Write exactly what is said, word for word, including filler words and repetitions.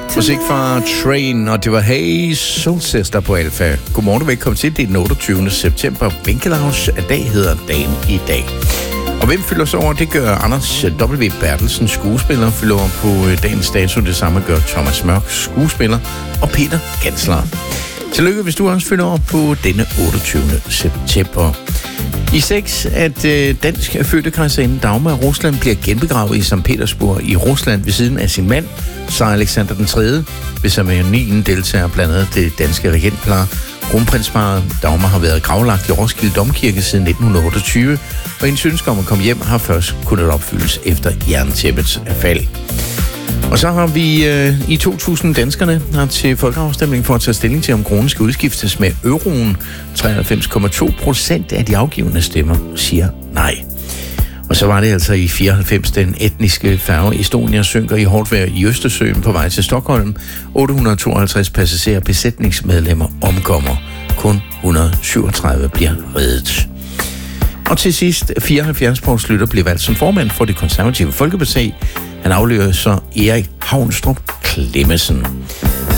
Musik fra Train, og det var Hey Soul Sister på Alfa. Godmorgen og velkommen til. Det er den otteogtyvende september. Vinkelhavs dag hedder dagen i dag. Og hvem fylder så over? Det gør Anders W. Bertelsen, skuespiller, fylder over på dagens dato. Det samme gør Thomas Mørk, skuespiller, og Peter Gansler. Tillykke, hvis du også fylder over på denne otteogtyvende september. I seks, at øh, dansk fødte kejserinde Dagmar Rusland bliver genbegravet i Sankt Petersburg i Rusland ved siden af sin mand, Tsar Alexander den tredje. Ved ceremonien deltager blandt andet det danske regentpar. Kronprinsparret Dagmar har været gravlagt i Roskilde Domkirke siden nitten otteogtyve, og hendes ønske om at komme hjem har først kunnet opfyldes efter jerntæppets fald. Og så har vi øh, i to tusind danskerne har til folkeafstemning for at tage stilling til, om kronen skal udskiftes med euroen. treoghalvfems komma to procent af de afgivende stemmer siger nej. Og så var det altså i fireoghalvfems, den etniske færge Estonia synker i hårdt vejr i Østersøen på vej til Stockholm. otte hundrede og tooghalvtreds passagerer besætningsmedlemmer omkommer. Kun et hundrede og syvogtredive bliver reddet. Og til sidst, fireoghalvfjerds Poul Schlüter blev valgt som formand for Det Konservative Folkeparti. Han afløser Erik Havnstrup Clemmensen.